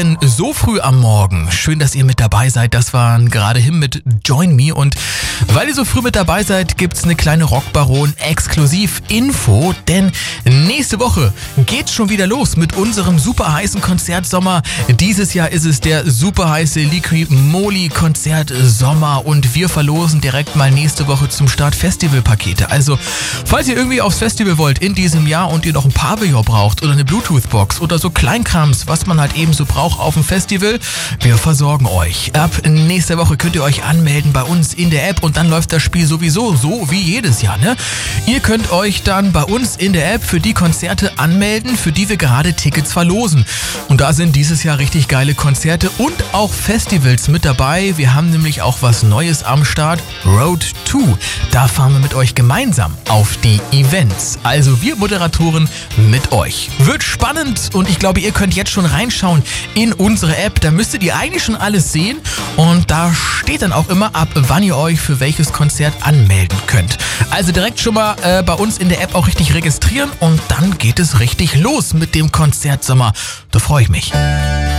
So früh am Morgen. Schön, dass ihr mit dabei seid. Das waren gerade Him mit Join Me. Und weil ihr so früh mit dabei seid, gibt's eine kleine Rockbaron-Exklusiv-Info. Denn nächste Woche geht's schon wieder los mit unserem super heißen Konzertsommer. Dieses Jahr ist es der super heiße Liqui-Moly-Konzertsommer. Und wir verlosen direkt mal nächste Woche zum Start Festivalpakete. Also, falls ihr irgendwie aufs Festival wollt in diesem Jahr und ihr noch ein Pavillon braucht oder eine Bluetooth-Box oder so Kleinkrams, was man halt eben so braucht auf dem Festival, wir versorgen euch. Ab nächster Woche könnt ihr euch anmelden bei uns in der App und dann läuft das Spiel sowieso so wie jedes Jahr, ne? Ihr könnt euch dann bei uns in der App für die Konzerte anmelden, für die wir gerade Tickets verlosen. Und da sind dieses Jahr richtig geile Konzerte und auch Festivals mit dabei. Wir haben nämlich auch was Neues am Start, Road 2. Da fahren wir mit euch gemeinsam auf die Events. Also wir Moderatoren mit euch. Wird spannend und ich glaube, ihr könnt jetzt schon reinschauen in unsere App. Da müsstet ihr eigentlich schon alles sehen und da steht dann auch immer, ab wann ihr euch für welches Konzert anmelden könnt. Also direkt schon mal bei uns in der App auch richtig registrieren und dann geht es richtig los mit dem Konzertsommer. Da freue ich mich.